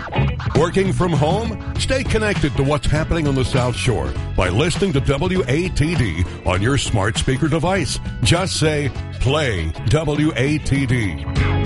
Working from home? Stay connected to what's happening on the South Shore by listening to WATD on your smart speaker device. Just say, play WATD.